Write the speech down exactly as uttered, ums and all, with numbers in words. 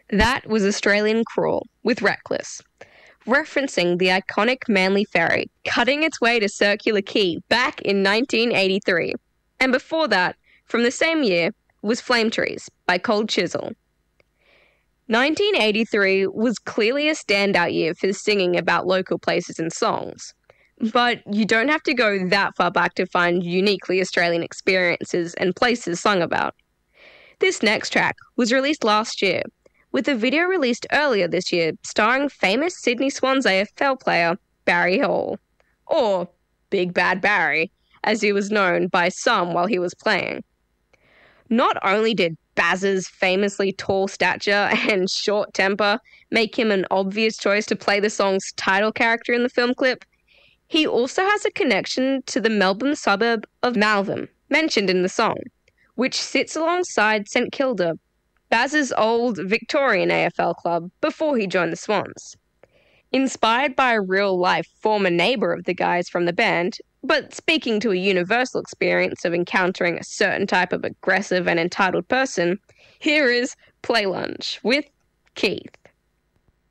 That was Australian Crawl with Reckless, referencing the iconic Manly Ferry cutting its way to Circular Quay back in nineteen eighty-three. And before that, from the same year, was Flame Trees by Cold Chisel. nineteen eighty-three was clearly a standout year for singing about local places and songs. But you don't have to go that far back to find uniquely Australian experiences and places sung about. This next track was released last year, with a video released earlier this year starring famous Sydney Swans A F L player Barry Hall, or Big Bad Barry, as he was known by some while he was playing. Not only did Baz's famously tall stature and short temper make him an obvious choice to play the song's title character in the film clip, he also has a connection to the Melbourne suburb of Malvern, mentioned in the song, which sits alongside St Kilda, Baz's old Victorian A F L club before he joined the Swans. Inspired by a real-life former neighbour of the guys from the band, but speaking to a universal experience of encountering a certain type of aggressive and entitled person, here is Play Lunch with Keith.